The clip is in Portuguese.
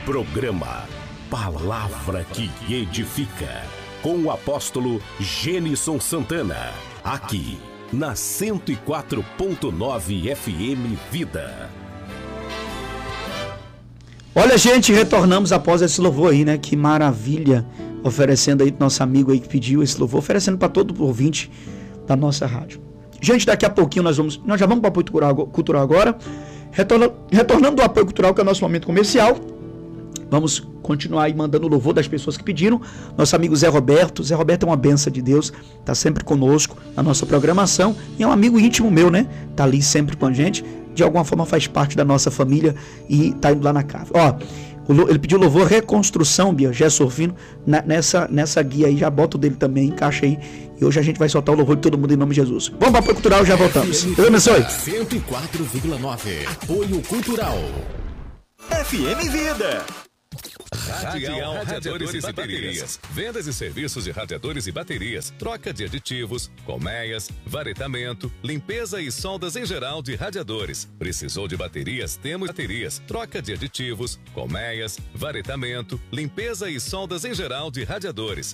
Programa Palavra que Edifica, com o apóstolo Gênison Santana, aqui na 104.9 FM Vida. Olha, gente, retornamos após esse louvor aí, né? Que maravilha, oferecendo aí pro nosso amigo aí que pediu esse louvor, oferecendo para todo ouvinte da nossa rádio. Gente, daqui a pouquinho nós já vamos para o apoio cultural agora, retornando do apoio cultural, que é o nosso momento comercial. Vamos continuar aí mandando o louvor das pessoas que pediram. Nosso amigo Zé Roberto é uma benção de Deus, tá sempre conosco na nossa programação, e é um amigo íntimo meu, né? Tá ali sempre com a gente, de alguma forma faz parte da nossa família e tá indo lá na casa. Ó, ele pediu louvor Reconstrução, Bia, Gerson Fino, nessa guia aí, já bota o dele também, encaixa aí, e hoje a gente vai soltar o louvor de todo mundo em nome de Jesus. Vamos para o apoio cultural, já voltamos. Deus abençoe. 104,9, apoio cultural. FM Vida. Radial Radiadores e Baterias. Vendas e serviços de radiadores e baterias, troca de aditivos, colmeias, varetamento, limpeza e soldas em geral de radiadores. Precisou de baterias? Temos baterias, troca de aditivos, colmeias, varetamento, limpeza e soldas em geral de radiadores.